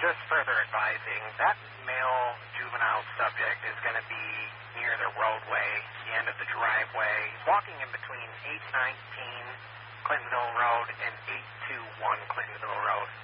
Just further advising, that male juvenile subject is going to be near the roadway, the end of the driveway, walking in between 819 Clintonville Road and 821 Clintonville Road.